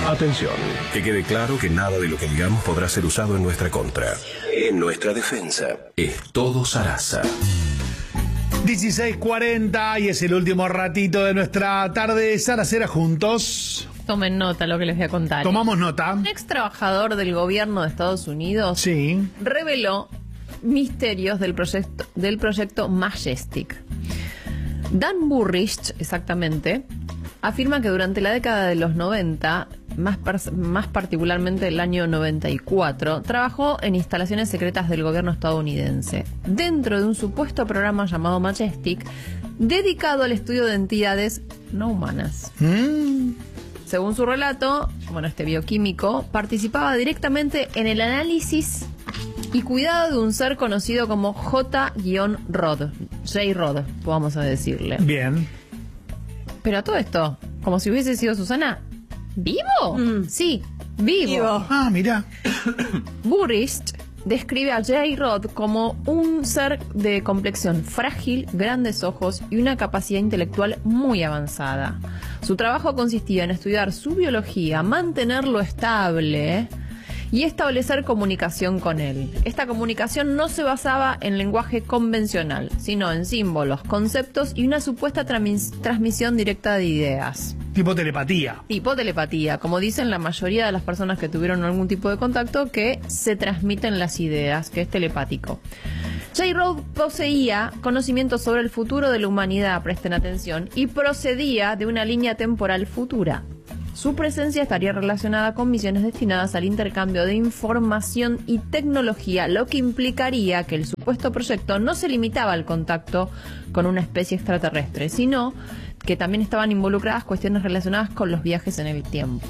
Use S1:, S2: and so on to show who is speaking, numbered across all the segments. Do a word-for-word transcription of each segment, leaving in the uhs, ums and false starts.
S1: Atención, que quede claro que nada de lo que digamos podrá ser usado en nuestra contra. En nuestra defensa, es todo Sarasa.
S2: dieciséis cuarenta y es el último ratito de nuestra tarde saracera juntos.
S3: Tomen nota lo que les voy a contar.
S2: Tomamos nota.
S3: Un ex trabajador del gobierno de Estados Unidos
S2: sí.
S3: reveló misterios del proyecto, del proyecto Majestic. Dan Burrich, exactamente, afirma que durante la década de los noventa, más, más particularmente el año noventa y cuatro, trabajó en instalaciones secretas del gobierno estadounidense, dentro de un supuesto programa llamado Majestic, dedicado al estudio de entidades no humanas.
S2: Mm.
S3: Según su relato, bueno, este bioquímico participaba directamente en el análisis y cuidado de un ser conocido como J. Rod, J. Rod, vamos a decirle.
S2: Bien.
S3: Pero a todo esto, como si hubiese sido Susana, ¿vivo? Mm. Sí, vivo. vivo.
S2: Ah, mira.
S3: Burrich describe a J. Rod como un ser de complexión frágil, grandes ojos y una capacidad intelectual muy avanzada. Su trabajo consistía en estudiar su biología, mantenerlo estable y establecer comunicación con él. Esta comunicación no se basaba en lenguaje convencional, sino en símbolos, conceptos y una supuesta trans- transmisión directa de ideas.
S2: Tipo telepatía.
S3: Tipo telepatía, como dicen la mayoría de las personas que tuvieron algún tipo de contacto, que se transmiten las ideas, que es telepático. J. Rod poseía conocimientos sobre el futuro de la humanidad, presten atención, y procedía de una línea temporal futura. Su presencia estaría relacionada con misiones destinadas al intercambio de información y tecnología, lo que implicaría que el supuesto proyecto no se limitaba al contacto con una especie extraterrestre, sino que también estaban involucradas cuestiones relacionadas con los viajes en el tiempo.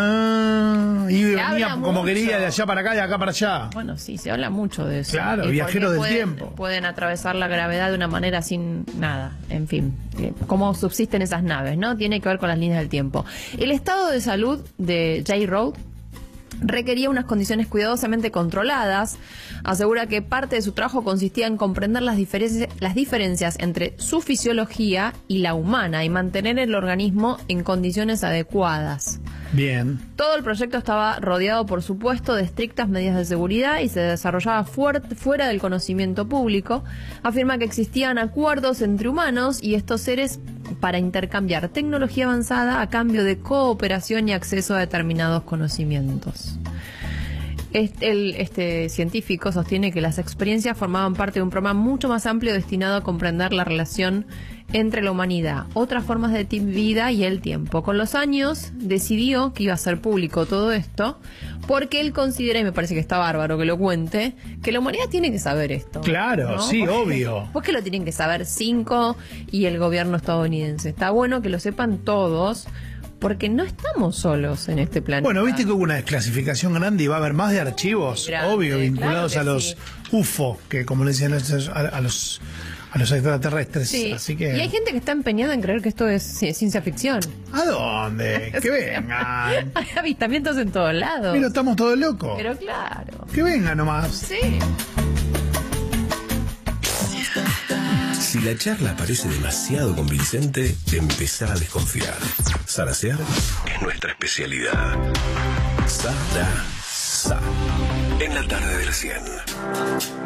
S2: Ah, y
S3: Se
S2: venía como
S3: mucho.
S2: quería, de allá para acá, de acá para allá.
S3: Bueno, sí, se habla mucho de eso.
S2: Claro,
S3: Y
S2: viajeros del
S3: pueden,
S2: tiempo.
S3: Pueden atravesar la gravedad de una manera sin nada. En fin, eh, cómo subsisten esas naves, ¿no? Tiene que ver con las líneas del tiempo. El estado de salud de J. Rod requería unas condiciones cuidadosamente controladas. Asegura que parte de su trabajo consistía en comprender las, diferencias, las diferencias entre su fisiología y la humana y mantener el organismo en condiciones adecuadas.
S2: Bien.
S3: Todo el proyecto estaba rodeado, por supuesto, de estrictas medidas de seguridad y se desarrollaba fuerte, fuera del conocimiento público. Afirma que existían acuerdos entre humanos y estos seres para intercambiar tecnología avanzada a cambio de cooperación y acceso a determinados conocimientos. Este, el, este científico sostiene que las experiencias formaban parte de un programa mucho más amplio destinado a comprender la relación entre la humanidad, otras formas de vida y el tiempo. Con los años decidió que iba a ser público todo esto porque él considera, y me parece que está bárbaro que lo cuente, que la humanidad tiene que saber esto.
S2: Claro, ¿no? Sí, porque, obvio.
S3: Porque lo tienen que saber cinco y el gobierno estadounidense. Está bueno que lo sepan todos, porque no estamos solos en este planeta.
S2: Bueno, viste que hubo una desclasificación grande y va a haber más de archivos, grande, obvio, vinculados claro a los sí. U F O, que como le decían a los, a los, a los extraterrestres.
S3: Sí.
S2: Así que...
S3: Y hay gente que está empeñada en creer que esto es ciencia ficción.
S2: ¿A dónde? Que vengan.
S3: Hay avistamientos en todos lados.
S2: Pero estamos todos locos.
S3: Pero claro.
S2: Que vengan nomás.
S3: Sí.
S1: Si la charla parece demasiado convincente, empezar a desconfiar. Sarasear es nuestra especialidad. Sarasa. En la tarde del cien.